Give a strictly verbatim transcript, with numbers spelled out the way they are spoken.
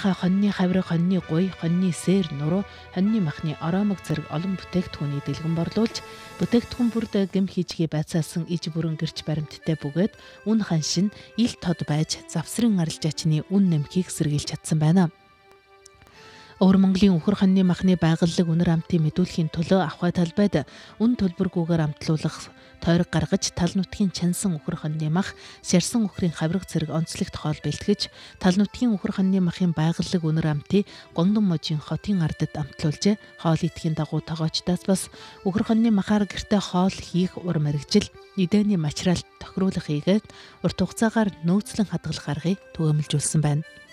Өөрийнхөө хоньны хаврыг, хоньны гуй, хоньны сээр, нуруу, хоньны махны оромог зэрэг олон бүтээгдэхүүний дэлгэн борлуулж, бүтээгдэхүүн бүрд гэм хийжгээ байцаасан иж бүрэн гэрч баримттай бөгөөд үн ханшин ил тод байж завсрын арилжаачны үн нэмхийг сэргийлж чадсан байна. Өвөр Монголын Үхэр хоньны махны байгууллага үнэр амтыг мэдүүлэхийн төлөө Авхай талбайд үн төлбөргүйгээр амтлуулах тойрог гаргаж тал нутгийн чансан Үхэр хоньны мах, шарсан үхрийн хавраг зэрэг онцлогт хоол бэлтгэж тал нутгийн Үхэр хоньны махын байгууллага үнэр амтыг Гонгдон можийн хотын ардад амтлуулж хоол идэхийн дагуу тогоочдоос бас Үхэр хоньны махаар гэртээ хоол хийх ур мэргэжил эдэний материал тохируулах хийгээд урт хугацаагаар нөөцлөн хадгалах аргыг түгээмэлжүүлсэн байна.